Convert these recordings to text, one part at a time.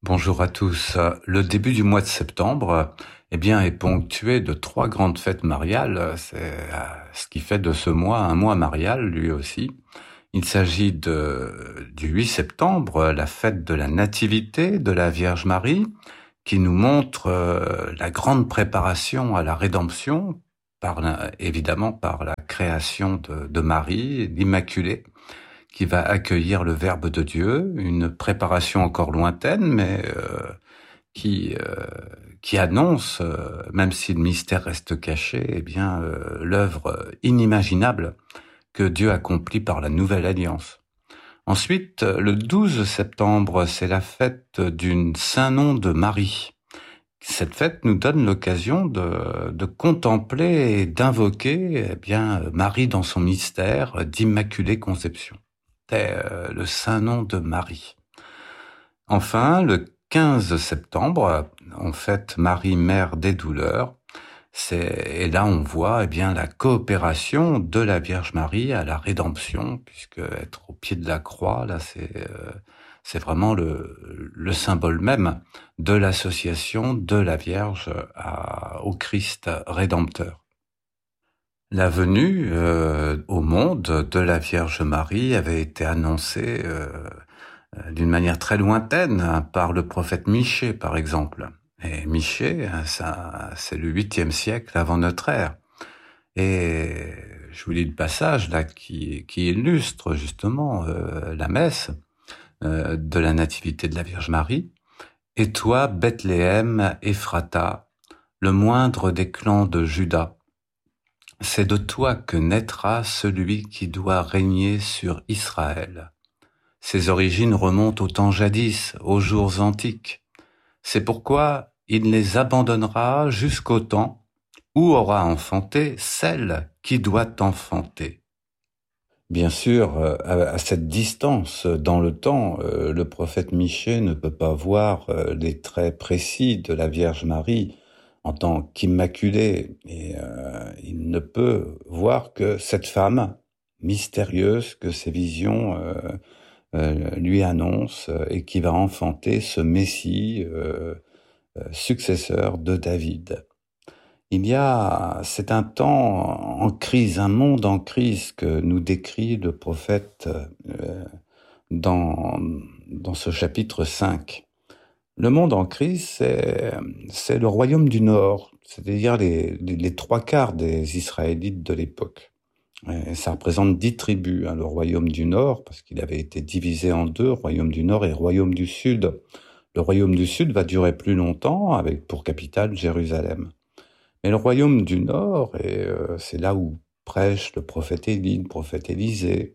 Bonjour à tous. Le début du mois de septembre, est ponctué de 3 grandes fêtes mariales. C'est ce qui fait de ce mois un mois marial, lui aussi. Il s'agit du 8 septembre, la fête de la Nativité de la Vierge Marie, qui nous montre la grande préparation à la rédemption, évidemment par la création de Marie, l'Immaculée, qui va accueillir le Verbe de Dieu, une préparation encore lointaine, mais qui qui annonce, même si le mystère reste caché, l'œuvre inimaginable que Dieu accomplit par la Nouvelle Alliance. Ensuite, le 12 septembre, c'est la fête du Saint-Nom de Marie. Cette fête nous donne l'occasion de contempler et d'invoquer Marie dans son mystère d'Immaculée Conception. C'est le Saint-Nom de Marie. Enfin, le 15 septembre, on fête Marie, Mère des douleurs. Et là, on voit la coopération de la Vierge Marie à la rédemption, puisque être au pied de la croix, là, c'est vraiment le symbole même de l'association de la Vierge au Christ rédempteur. La venue au monde de la Vierge Marie avait été annoncée d'une manière très lointaine par le prophète Michée, par exemple. Et Michée, ça, c'est le 8e siècle avant notre ère. Et je vous lis le passage là qui illustre justement la messe de la Nativité de la Vierge Marie. « Et toi, Bethléem, Ephrata, le moindre des clans de Juda, c'est de toi que naîtra celui qui doit régner sur Israël. Ses origines remontent au temps jadis, aux jours antiques. C'est pourquoi il les abandonnera jusqu'au temps où aura enfanté celle qui doit enfanter. » Bien sûr, à cette distance dans le temps, le prophète Michée ne peut pas voir les traits précis de la Vierge Marie en tant qu'immaculée, et il ne peut voir que cette femme mystérieuse que ses visions lui annoncent et qui va enfanter ce Messie successeur de David. C'est un temps en crise, un monde en crise que nous décrit le prophète dans ce chapitre 5. Le monde en crise, c'est le royaume du Nord, c'est-à-dire les 3/4 des Israélites de l'époque. Et ça représente 10 tribus, le royaume du Nord, parce qu'il avait été divisé en deux, royaume du Nord et royaume du Sud. Le royaume du Sud va durer plus longtemps, avec pour capitale Jérusalem. Mais le royaume du Nord, et c'est là où prêche le prophète Élie, le prophète Élisée,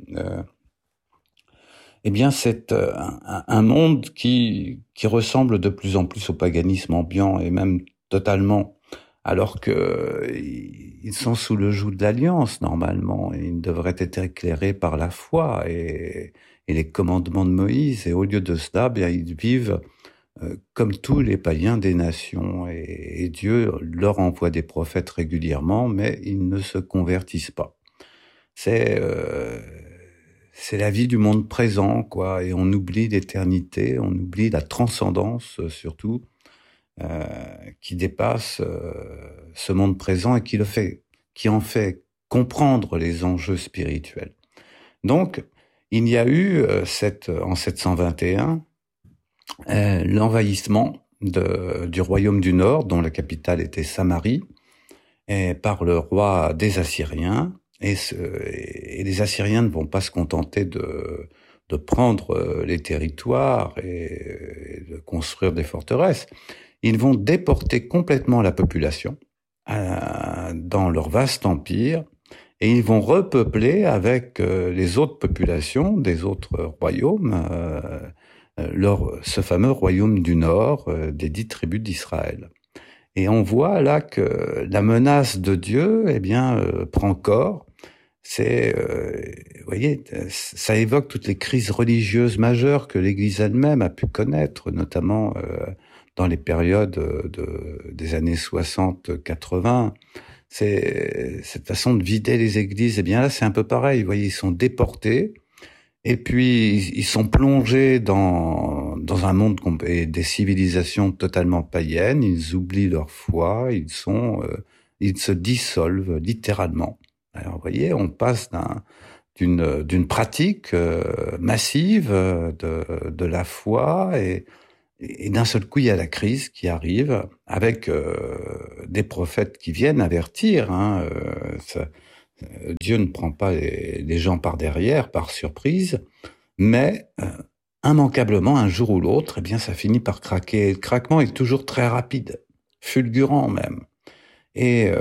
c'est un monde qui ressemble de plus en plus au paganisme ambiant, et même totalement, alors que ils sont sous le joug de l'Alliance, normalement, et ils devraient être éclairés par la foi et les commandements de Moïse, et au lieu de cela, ils vivent comme tous les païens des nations, et Dieu leur envoie des prophètes régulièrement, mais ils ne se convertissent pas. C'est la vie du monde présent, quoi, et on oublie l'éternité, on oublie la transcendance surtout, qui dépasse ce monde présent et qui en fait comprendre les enjeux spirituels. Donc, il y a eu en 721 l'envahissement du royaume du Nord, dont la capitale était Samarie, par le roi des Assyriens. Et les Assyriens ne vont pas se contenter de prendre les territoires et de construire des forteresses. Ils vont déporter complètement la population dans leur vaste empire, et ils vont repeupler avec les autres populations des autres royaumes ce fameux royaume du Nord des 10 tribus d'Israël. Et on voit là que la menace de Dieu, prend corps. Vous voyez, ça évoque toutes les crises religieuses majeures que l'Église elle-même a pu connaître, notamment dans les périodes des années 60-80. Cette façon de vider les églises, là, c'est un peu pareil. Vous voyez, ils sont déportés, et puis ils sont plongés dans dans un monde et des civilisations totalement païennes, ils oublient leur foi, ils se dissolvent littéralement. Alors, vous voyez, on passe d'une pratique massive de la foi et d'un seul coup, il y a la crise qui arrive avec des prophètes qui viennent avertir. Dieu ne prend pas les gens par derrière, par surprise, mais immanquablement, un jour ou l'autre, eh bien, ça finit par craquer. Le craquement est toujours très rapide, fulgurant même. Et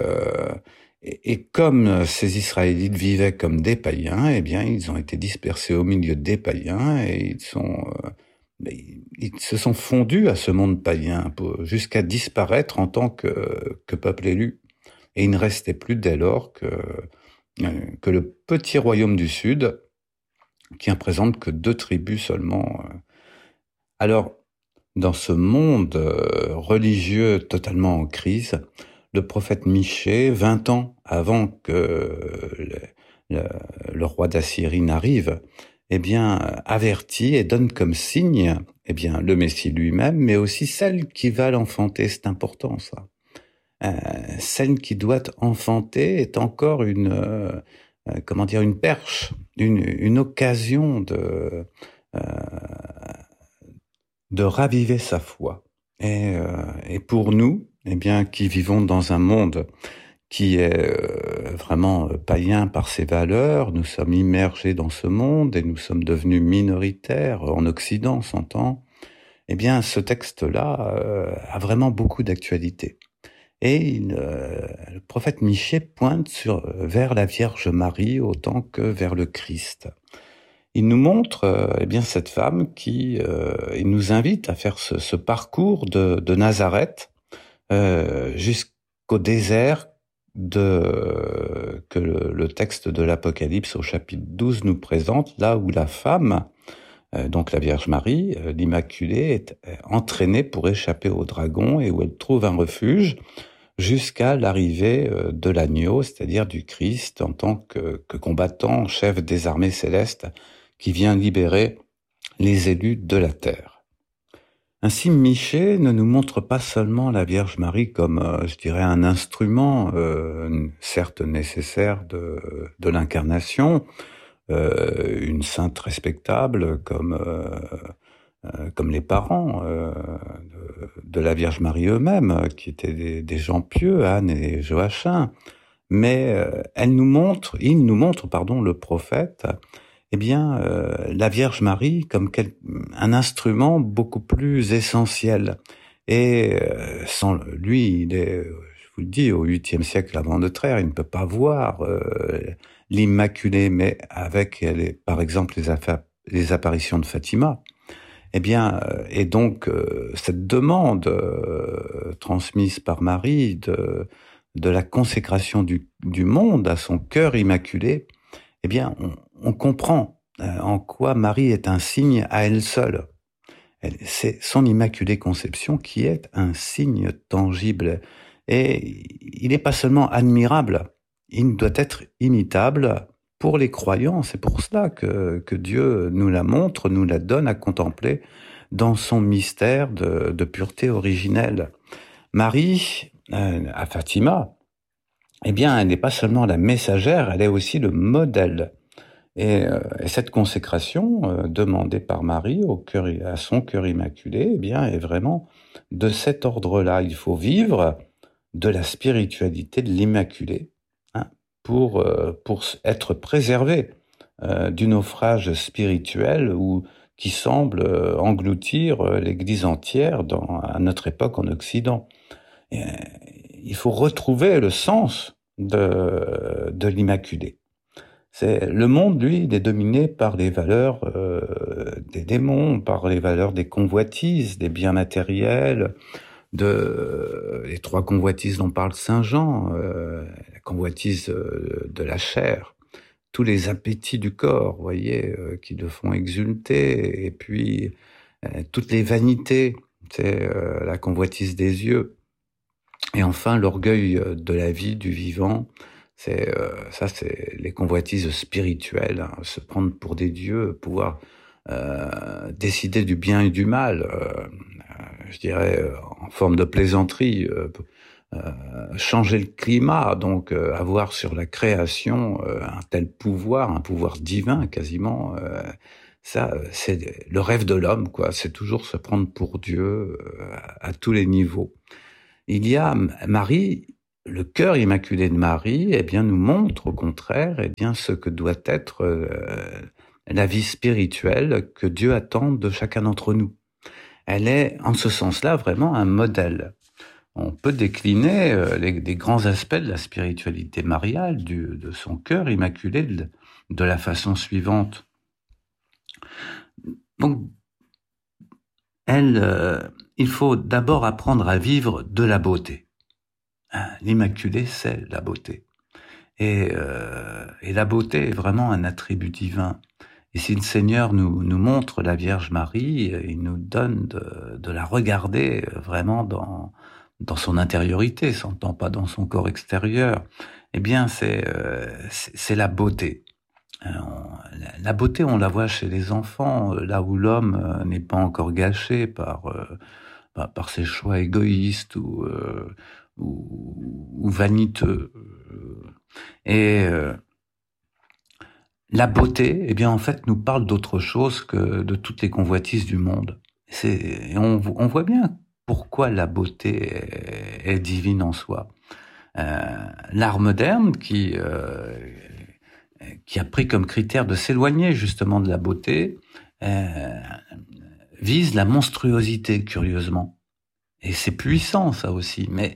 comme ces Israélites vivaient comme des païens, eh bien, ils ont été dispersés au milieu des païens et ils se sont fondus à ce monde païen jusqu'à disparaître en tant que peuple élu. Et il ne restait plus dès lors que le petit royaume du Sud, qui ne représente que 2 tribus seulement. Alors, dans ce monde religieux totalement en crise, le prophète Michée, 20 ans avant que le roi d'Assyrie n'arrive, eh bien, avertit et donne comme signe, eh bien, le Messie lui-même, mais aussi celle qui va l'enfanter. C'est important, ça. Celle qui doit enfanter est encore une perche, une occasion de raviver sa foi. Et pour nous, eh bien, qui vivons dans un monde qui est vraiment païen par ses valeurs, nous sommes immergés dans ce monde et nous sommes devenus minoritaires en Occident, s'entend. Eh bien, ce texte-là a vraiment beaucoup d'actualité. Et le prophète Michée pointe vers la Vierge Marie autant que vers le Christ. Il nous montre eh bien cette femme il nous invite à faire ce parcours de Nazareth jusqu'au désert que le texte de l'Apocalypse au chapitre 12 nous présente, là où la femme, donc la Vierge Marie, l'Immaculée, est entraînée pour échapper au dragon et où elle trouve un refuge jusqu'à l'arrivée de l'agneau, c'est-à-dire du Christ en tant que combattant, chef des armées célestes, qui vient libérer les élus de la terre. Ainsi, Michée ne nous montre pas seulement la Vierge Marie comme, je dirais, un instrument, certes nécessaire de l'incarnation, une sainte respectable comme les parents de la Vierge Marie eux-mêmes, qui étaient des gens pieux, Anne et Joachim. Mais il nous montre, le prophète, eh bien, la Vierge Marie comme un instrument beaucoup plus essentiel. Et sans lui, il est, je vous le dis, au 8e siècle avant notre ère, il ne peut pas voir l'Immaculée, mais avec, par exemple, les apparitions de Fatima. Eh bien, et donc cette demande transmise par Marie de la consécration du monde à son cœur immaculé, eh bien, on comprend en quoi Marie est un signe à elle seule. C'est son Immaculée Conception qui est un signe tangible. Et il n'est pas seulement admirable, il doit être imitable pour les croyants. C'est pour cela que Dieu nous la montre, nous la donne à contempler dans son mystère de pureté originelle. Marie, à Fatima, eh bien, elle n'est pas seulement la messagère, elle est aussi le modèle. Et cette consécration demandée par Marie à son cœur immaculé, eh bien, est vraiment de cet ordre-là. Il faut vivre de la spiritualité de l'Immaculée pour être préservé du naufrage spirituel qui semble engloutir l'Église entière à notre époque en Occident. Et, il faut retrouver le sens de l'Immaculée. Le monde, lui, il est dominé par les valeurs des démons, par les valeurs des convoitises, des biens matériels, les 3 convoitises dont parle Saint Jean, la convoitise de la chair, tous les appétits du corps, vous voyez, qui le font exulter, et puis toutes les vanités, c'est la convoitise des yeux, et enfin l'orgueil de la vie, du vivant. C'est les convoitises spirituelles, se prendre pour des dieux, pouvoir décider du bien et du mal, je dirais en forme de plaisanterie, changer le climat, donc avoir sur la création un tel pouvoir, un pouvoir divin quasiment. Ça, c'est le rêve de l'homme, quoi. C'est toujours se prendre pour Dieu à tous les niveaux. Il y a Marie, le cœur immaculé de Marie, eh bien, nous montre au contraire, eh bien, ce que doit être la vie spirituelle que Dieu attend de chacun d'entre nous. Elle est, en ce sens-là, vraiment un modèle. On peut décliner les grands aspects de la spiritualité mariale, de son cœur immaculé, de la façon suivante. Donc, il faut d'abord apprendre à vivre de la beauté. L'immaculé, c'est la beauté. Et la beauté est vraiment un attribut divin. Et si le Seigneur nous montre la Vierge Marie, il nous donne de la regarder vraiment dans son intériorité, s'entend pas dans son corps extérieur. Eh bien, c'est la beauté. La beauté, on la voit chez les enfants, là où l'homme n'est pas encore gâché par ses choix égoïstes ou vaniteux. Et la beauté, eh bien, en fait, nous parle d'autre chose que de toutes les convoitises du monde. On voit bien pourquoi la beauté est divine en soi. L'art moderne qui a pris comme critère de s'éloigner justement de la beauté, vise la monstruosité, curieusement. Et c'est puissant, ça aussi. Mais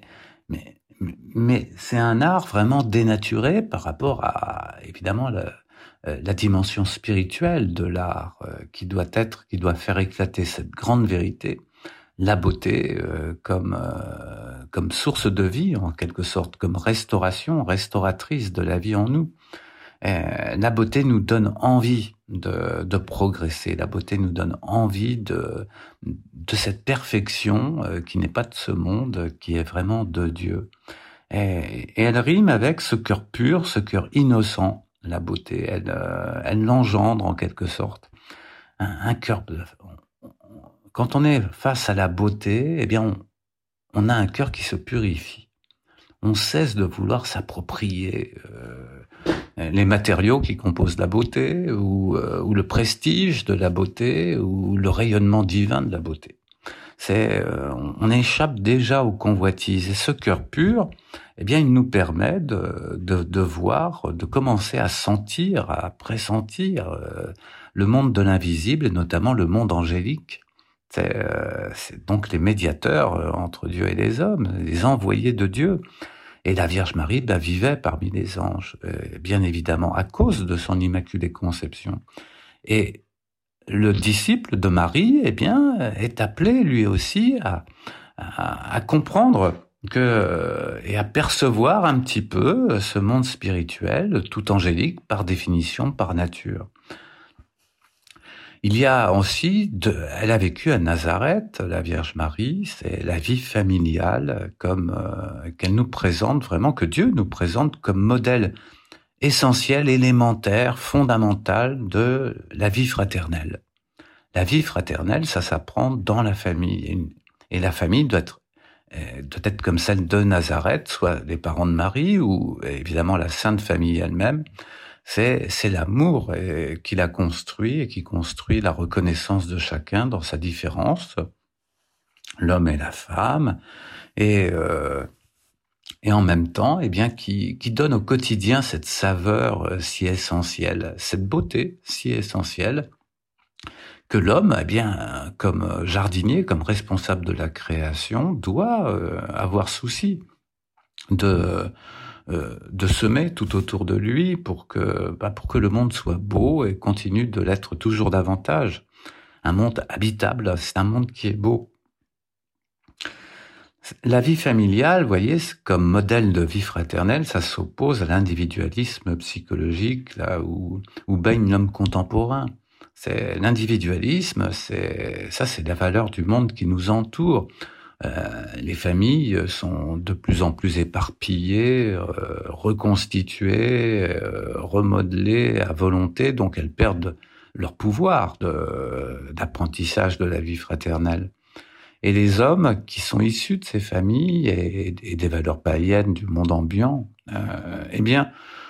c'est un art vraiment dénaturé par rapport à, évidemment, la dimension spirituelle de l'art, qui doit faire éclater cette grande vérité, la beauté, comme source de vie, en quelque sorte, comme restauratrice de la vie en nous. La beauté nous donne envie de progresser. La beauté nous donne envie de cette perfection qui n'est pas de ce monde, qui est vraiment de Dieu. Et elle rime avec ce cœur pur, ce cœur innocent. La beauté, elle l'engendre en quelque sorte. Un cœur. Quand on est face à la beauté, eh bien, on a un cœur qui se purifie. On cesse de vouloir s'approprier les matériaux qui composent la beauté, ou le prestige de la beauté, ou le rayonnement divin de la beauté. On échappe déjà aux convoitises. Et ce cœur pur, eh bien, il nous permet de voir, de commencer à sentir, à pressentir le monde de l'invisible, et notamment le monde angélique. C'est donc les médiateurs entre Dieu et les hommes, les envoyés de Dieu. Et la Vierge Marie vivait parmi les anges, bien évidemment, à cause de son immaculée conception. Et le disciple de Marie, eh bien, est appelé lui aussi à comprendre et à percevoir un petit peu ce monde spirituel, tout angélique, par définition, par nature. Il y a aussi, elle a vécu à Nazareth, la Vierge Marie, c'est la vie familiale qu'elle nous présente vraiment, que Dieu nous présente comme modèle essentiel, élémentaire, fondamental de la vie fraternelle. La vie fraternelle, ça s'apprend dans la famille. Et la famille doit être comme celle de Nazareth, soit les parents de Marie ou évidemment la Sainte Famille elle-même. C'est l'amour qui la construit et qui construit la reconnaissance de chacun dans sa différence, l'homme et la femme, et en même temps, eh bien, qui donne au quotidien cette saveur si essentielle, cette beauté si essentielle, que l'homme, eh bien, comme jardinier, comme responsable de la création, doit avoir souci de semer tout autour de lui pour que le monde soit beau et continue de l'être toujours davantage. Un monde habitable, c'est un monde qui est beau. La vie familiale, vous voyez, comme modèle de vie fraternelle, ça s'oppose à l'individualisme psychologique, là où baigne l'homme contemporain. C'est l'individualisme, c'est la valeur du monde qui nous entoure. Les familles sont de plus en plus éparpillées, reconstituées, remodelées à volonté, donc elles perdent leur pouvoir d'apprentissage de la vie fraternelle. Et les hommes qui sont issus de ces familles et des valeurs païennes du monde ambiant, eh bien,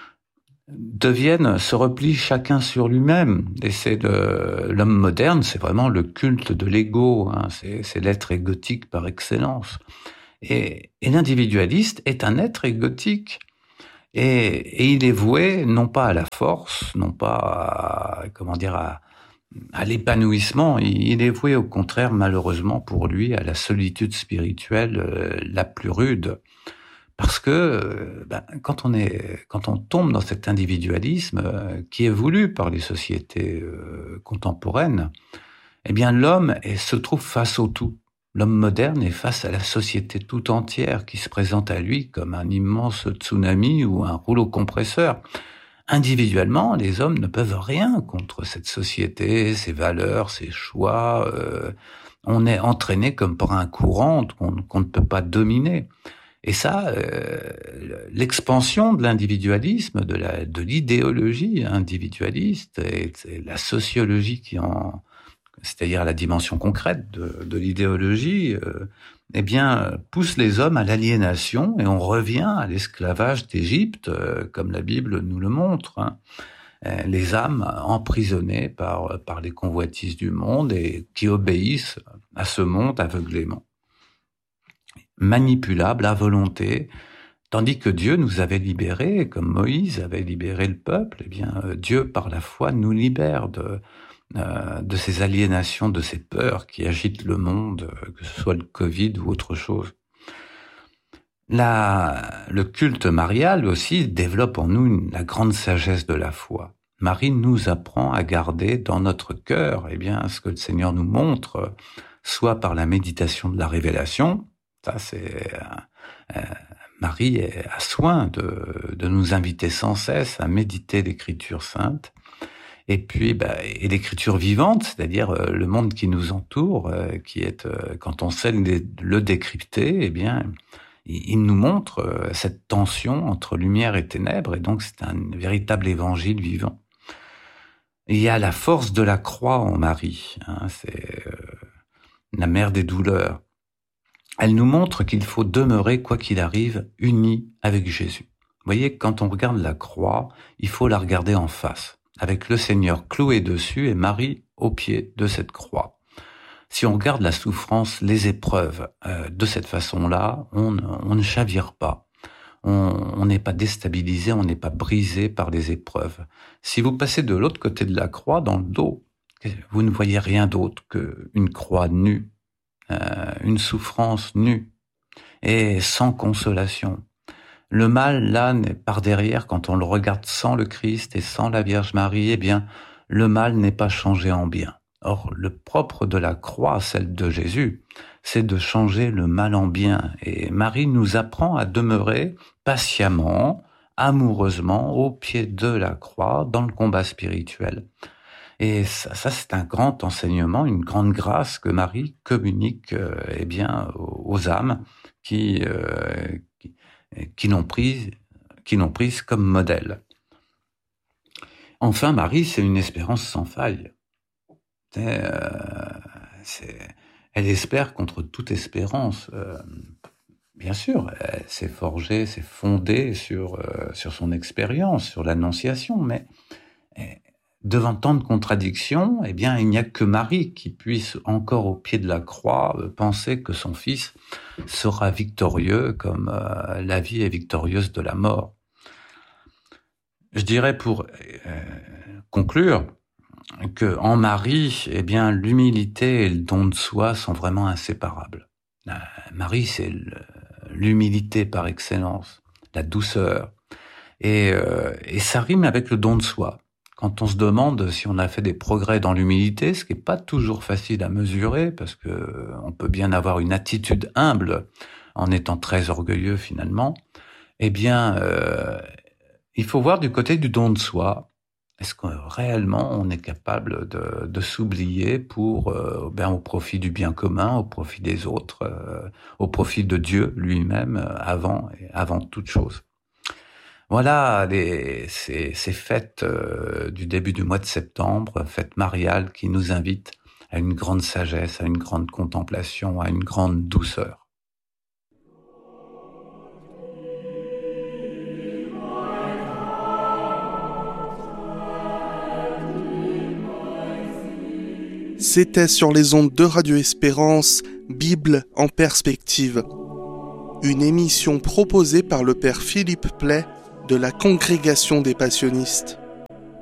se replient chacun sur lui-même. Et l'homme moderne, c'est vraiment le culte de l'ego, hein, c'est l'être égotique par excellence. Et l'individualiste est un être égotique. Et il est voué non pas à la force, non pas à l'épanouissement, il est voué au contraire, malheureusement pour lui, à la solitude spirituelle la plus rude. Parce que quand on tombe dans cet individualisme qui est voulu par les sociétés contemporaines, eh bien l'homme se trouve face au tout. L'homme moderne est face à la société tout entière qui se présente à lui comme un immense tsunami ou un rouleau compresseur. Individuellement, les hommes ne peuvent rien contre cette société, ses valeurs, ses choix. On est entraîné comme par un courant qu'on ne peut pas dominer. Et ça, l'expansion de l'individualisme, de l'idéologie individualiste et la sociologie c'est-à-dire la dimension concrète de l'idéologie, eh bien, pousse les hommes à l'aliénation et on revient à l'esclavage d'Égypte, comme la Bible nous le montre, hein. Les âmes emprisonnées par les convoitises du monde et qui obéissent à ce monde aveuglément. Manipulables à volonté, tandis que Dieu nous avait libérés, comme Moïse avait libéré le peuple, eh bien, Dieu, par la foi, nous libère de ces aliénations, de ces peurs qui agitent le monde, que ce soit le Covid ou autre chose. Le culte marial aussi développe en nous la grande sagesse de la foi. Marie nous apprend à garder dans notre cœur, eh bien, ce que le Seigneur nous montre, soit par la méditation de la révélation. Ça, c'est Marie a soin de nous inviter sans cesse à méditer l'Écriture sainte. Et puis, et l'écriture vivante, c'est-à-dire le monde qui nous entoure, qui est, quand on sait le décrypter, eh bien, il nous montre cette tension entre lumière et ténèbres, et donc c'est un véritable évangile vivant. Il y a la force de la croix en Marie, hein, c'est la mère des douleurs. Elle nous montre qu'il faut demeurer, quoi qu'il arrive, unis avec Jésus. Vous voyez, quand on regarde la croix, il faut la regarder en face, avec le Seigneur cloué dessus et Marie au pied de cette croix. Si on regarde la souffrance, les épreuves de cette façon-là, on ne chavire pas. On n'est pas déstabilisé, on n'est pas brisé par les épreuves. Si vous passez de l'autre côté de la croix, dans le dos, vous ne voyez rien d'autre qu'une croix nue, une souffrance nue et sans consolation. Le mal, là, par derrière, quand on le regarde sans le Christ et sans la Vierge Marie, eh bien, le mal n'est pas changé en bien. Or, le propre de la croix, celle de Jésus, c'est de changer le mal en bien. Et Marie nous apprend à demeurer patiemment, amoureusement, au pied de la croix, dans le combat spirituel. Et ça c'est un grand enseignement, une grande grâce que Marie communique eh bien, aux âmes qui l'ont prise comme modèle. Enfin, Marie, c'est une espérance sans faille. Elle espère contre toute espérance. Bien sûr, elle s'est forgée, s'est fondée sur son expérience, sur l'Annonciation, mais devant tant de contradictions, eh bien, il n'y a que Marie qui puisse, encore au pied de la croix, penser que son fils sera victorieux comme la vie est victorieuse de la mort. Je dirais pour conclure que en Marie, eh bien, l'humilité et le don de soi sont vraiment inséparables. Marie, c'est l'humilité par excellence, la douceur, et ça rime avec le don de soi. Quand on se demande si on a fait des progrès dans l'humilité, ce qui n'est pas toujours facile à mesurer, parce que on peut bien avoir une attitude humble en étant très orgueilleux finalement, eh bien, il faut voir du côté du don de soi. Est-ce que réellement on est capable de s'oublier pour, au profit du bien commun, au profit des autres, au profit de Dieu lui-même avant toute chose. Voilà, ces fêtes du début du mois de septembre, fêtes mariales qui nous invitent à une grande sagesse, à une grande contemplation, à une grande douceur. C'était sur les ondes de Radio Espérance, Bible en perspective. Une émission proposée par le père Philippe Play de la Congrégation des Passionistes.